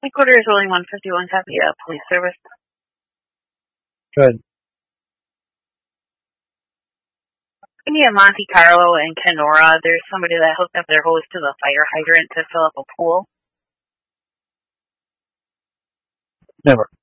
Headquarters rolling 151, copy, police service. Good. In Monte Carlo and Kenora, there's somebody that hooked up their hose to the fire hydrant to fill up a pool. Never.